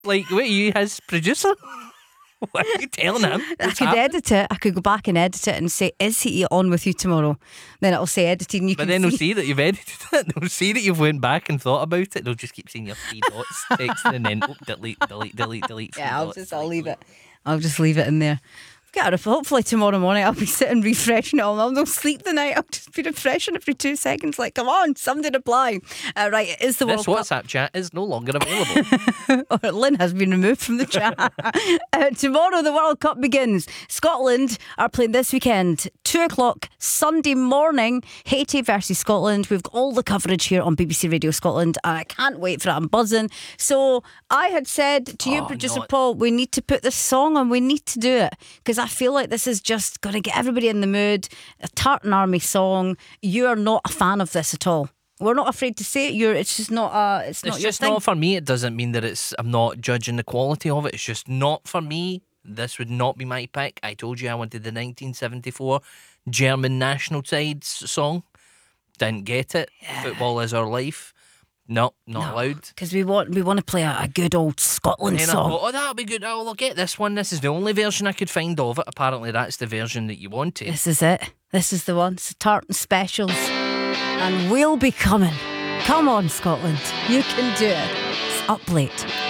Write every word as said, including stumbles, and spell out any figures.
Like, what are you, his producer? What are you telling him? I What's could happening? edit it. I could go back and edit it and say, is he on with you tomorrow? Then it'll say edited and you But can then they'll see. see that you've edited it. They'll see that you've went back and thought about it. They'll just keep seeing your three dots texting and then oh, delete, delete, delete, delete. three Yeah, I'll dots, just, I'll delete, leave delete. it. I'll just leave it in there. Get a, hopefully tomorrow morning I'll be sitting refreshing it all. I'll not sleep the night. I'll just be refreshing every two seconds. Like, come on, somebody reply. Uh, right, it is the This World WhatsApp chat is no longer available. Cup. Or Lynn has been removed from the chat. uh, tomorrow the World Cup begins. Scotland are playing this weekend. Two o'clock Sunday morning. Haiti versus Scotland. We've got all the coverage here on B B C Radio Scotland. And I can't wait for it. I'm buzzing. So I had said to you, Oh, producer not- Paul, we need to put this song on. We need to do it because I feel like this is just going to get everybody in the mood. A Tartan Army song. You are not a fan of this at all. We're not afraid to say it. You're. It's just not. Uh, it's not It's your just thing. not for me. It doesn't mean that it's. I'm not judging the quality of it. It's just not for me. This would not be my pick. I told you I wanted the nineteen seventy-four German national side's song. Didn't get it. Football is our life. No, not allowed. Because we want we want to play a, a good old Scotland And then I song. thought, oh, that'll be good. Oh, I'll get this one. This is the only version I could find of it. Apparently, that's the version that you wanted. This is it. This is the one. It's the Tartan Specials. And we'll be coming. Come on, Scotland. You can do it. It's up late.